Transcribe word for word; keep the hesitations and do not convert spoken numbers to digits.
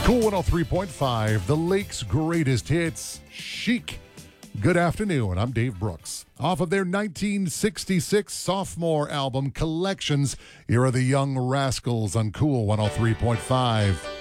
Cool one oh three point five, the Lake's greatest hits, Chic. Good afternoon, I'm Dave Brooks. Off of their nineteen sixty-six sophomore album, Collections, here are the Young Rascals on Cool one oh three point five.